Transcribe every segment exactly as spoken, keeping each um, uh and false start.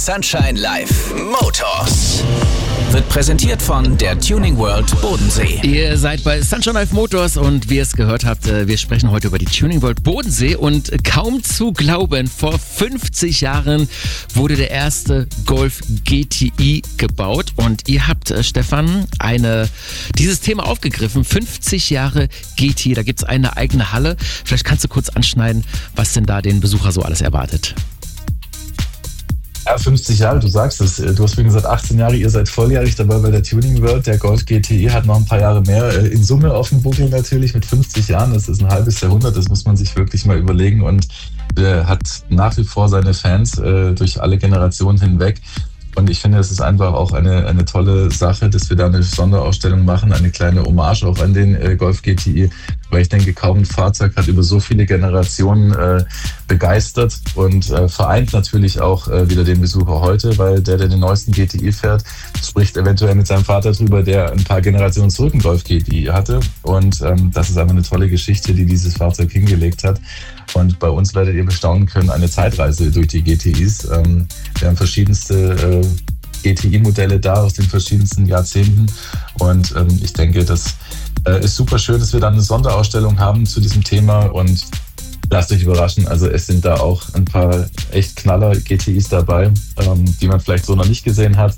Sunshine Live Motors wird präsentiert von der Tuning World Bodensee. Ihr seid bei Sunshine Live Motors und wie ihr es gehört habt, wir sprechen heute über die Tuning World Bodensee und kaum zu glauben, vor fünfzig Jahren wurde der erste Golf G T I gebaut und ihr habt, Stefan, eine, dieses Thema aufgegriffen, fünfzig Jahre G T I, da gibt es eine eigene Halle. Vielleicht kannst du kurz anschneiden, was denn da den Besucher so alles erwartet. Ja, fünfzig Jahre, du sagst es. Du hast mir gesagt, achtzehn Jahre, ihr seid volljährig dabei bei der Tuning World. Der Golf G T I hat noch ein paar Jahre mehr in Summe auf dem Buckel natürlich mit fünfzig Jahren. Das ist ein halbes Jahrhundert, das muss man sich wirklich mal überlegen. Und er hat nach wie vor seine Fans äh, durch alle Generationen hinweg. Und ich finde, es ist einfach auch eine, eine tolle Sache, dass wir da eine Sonderausstellung machen, eine kleine Hommage auch an den äh, Golf G T I, weil ich denke, kaum ein Fahrzeug hat über so viele Generationen äh, begeistert und äh, vereint natürlich auch äh, wieder den Besucher heute, weil der, der den neuesten G T I fährt, spricht eventuell mit seinem Vater drüber, der ein paar Generationen zurück einen Golf G T I hatte. Und ähm, das ist einfach eine tolle Geschichte, die dieses Fahrzeug hingelegt hat. Und bei uns werdet ihr bestaunen können, eine Zeitreise durch die G T Is. Ähm, wir haben verschiedenste äh, G T I-Modelle da aus den verschiedensten Jahrzehnten. Und ähm, ich denke, das äh, ist super schön, dass wir dann eine Sonderausstellung haben zu diesem Thema. Und lasst euch überraschen, also es sind da auch ein paar echt Knaller G T Is dabei, ähm, die man vielleicht so noch nicht gesehen hat.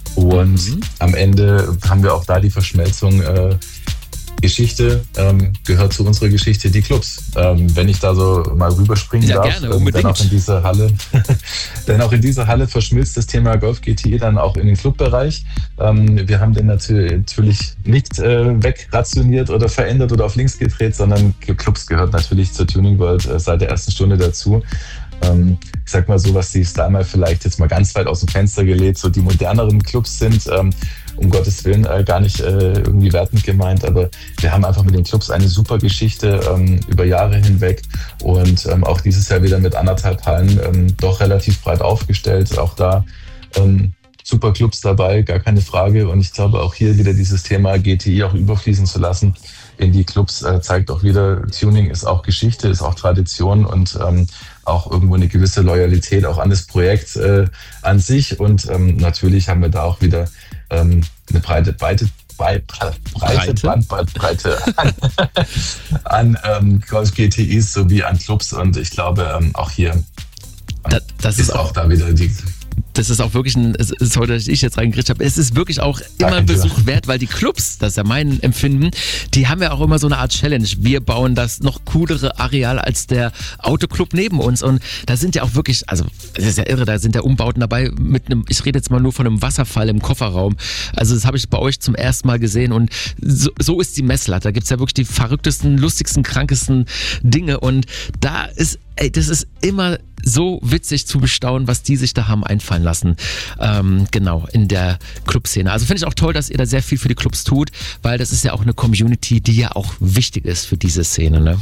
Und mhm. am Ende haben wir auch da die Verschmelzung äh, Geschichte ähm, gehört zu unserer Geschichte die Clubs. Ähm, wenn ich da so mal rüberspringen ja, darf, gerne, ähm, dann auch in diese Halle, denn auch in dieser Halle verschmilzt das Thema Golf G T I dann auch in den Clubbereich. Ähm, wir haben den natürlich nicht äh, wegrationiert oder verändert oder auf links gedreht, sondern Clubs gehört natürlich zur Tuning World äh, seit der ersten Stunde dazu. Ähm, ich sag mal so, was die Style mal vielleicht jetzt mal ganz weit aus dem Fenster gelegt, so die moderneren Clubs sind, ähm, um Gottes Willen äh, gar nicht äh, irgendwie wertend gemeint, aber wir haben einfach mit den Clubs eine super Geschichte ähm, über Jahre hinweg und ähm, auch dieses Jahr wieder mit anderthalb Hallen ähm, doch relativ breit aufgestellt, auch da ähm, super Clubs dabei, gar keine Frage und ich glaube auch hier wieder dieses Thema G T I auch überfließen zu lassen in die Clubs äh, zeigt auch wieder, Tuning ist auch Geschichte, ist auch Tradition und ähm, auch irgendwo eine gewisse Loyalität auch an das Projekt äh, an sich und ähm, natürlich haben wir da auch wieder ähm, eine breite, breite, breite, breite Bandbreite an, an ähm, Golf G T Is sowie an Clubs und ich glaube ähm, auch hier das, das ist, ist auch, auch da wieder die... Das ist auch wirklich ein, sorry, dass ich jetzt reingerichtet habe, es ist wirklich auch immer Besuch wert, weil die Clubs, das ist ja mein Empfinden, die haben ja auch immer so eine Art Challenge. Wir bauen das noch coolere Areal als der Autoclub neben uns und da sind ja auch wirklich, also das ist ja irre, da sind ja Umbauten dabei mit einem, ich rede jetzt mal nur von einem Wasserfall im Kofferraum. Also das habe ich bei euch zum ersten Mal gesehen und so, so ist die Messlatte. Da gibt es ja wirklich die verrücktesten, lustigsten, krankesten Dinge und da ist, ey, das ist immer so witzig zu bestaunen, was die sich da haben einfallen lassen. Ähm, genau, in der Clubszene. Also finde ich auch toll, dass ihr da sehr viel für die Clubs tut, weil das ist ja auch eine Community, die ja auch wichtig ist für diese Szene, ne?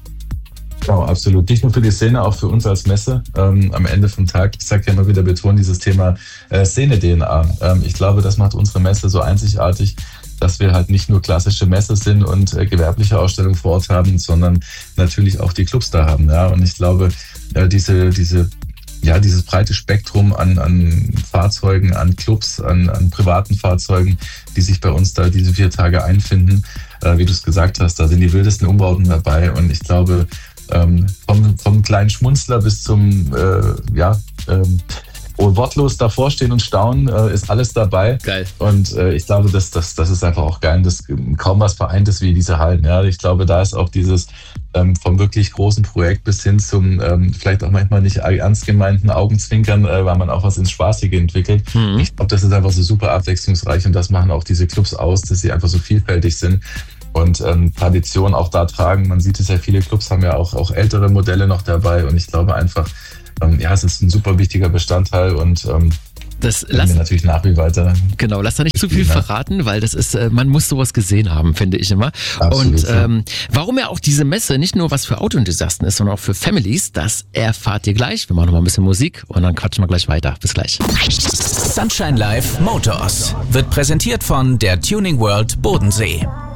Genau, absolut. Nicht nur für die Szene, auch für uns als Messe. Ähm, am Ende vom Tag, ich sage ja immer wieder, betonen dieses Thema äh, Szene-D N A. Ähm, ich glaube, das macht unsere Messe so einzigartig, dass wir halt nicht nur klassische Messe sind und äh, gewerbliche Ausstellungen vor Ort haben, sondern natürlich auch die Clubs da haben. Ja? Und ich glaube, äh, diese, diese, ja, dieses breite Spektrum an, an Fahrzeugen, an Clubs, an, an privaten Fahrzeugen, die sich bei uns da diese vier Tage einfinden, äh, wie du es gesagt hast, da sind die wildesten Umbauten dabei. Und ich glaube, ähm, vom, vom kleinen Schmunzler bis zum, äh, ja, ähm, und wortlos davor stehen und staunen, äh, ist alles dabei. Geil. Und äh, ich glaube, das, das, das ist einfach auch geil. Das kaum was vereint ist wie diese Hallen. Ja, ich glaube, da ist auch dieses ähm, vom wirklich großen Projekt bis hin zum ähm, vielleicht auch manchmal nicht ernst gemeinten Augenzwinkern, äh, weil man auch was ins Spaßige entwickelt. Mhm. Ich glaube, das ist einfach so super abwechslungsreich und das machen auch diese Clubs aus, dass sie einfach so vielfältig sind. Und ähm, Tradition auch da tragen. Man sieht es ja, viele Clubs haben ja auch, auch ältere Modelle noch dabei. Und ich glaube einfach, ähm, ja, es ist ein super wichtiger Bestandteil und ähm, das lass wir natürlich nach wie weiter. Genau, lass da nicht zu viel verraten, weil das ist, man muss sowas gesehen haben, finde ich immer. Absolut, und ähm, warum ja auch diese Messe nicht nur was für Autoenthusiasten ist, sondern auch für Families, das erfahrt ihr gleich. Wir machen noch mal ein bisschen Musik und dann quatschen wir gleich weiter. Bis gleich. Sunshine Live Motors wird präsentiert von der Tuning World Bodensee.